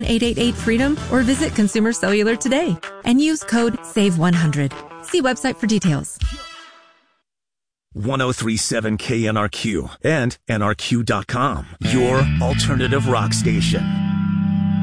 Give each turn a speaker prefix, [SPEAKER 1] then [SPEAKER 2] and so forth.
[SPEAKER 1] 1-888-FREEDOM or visit Consumer Cellular today and use code SAVE100. See website for details.
[SPEAKER 2] 1037 KNRQ and NRQ.com. Your alternative rock station.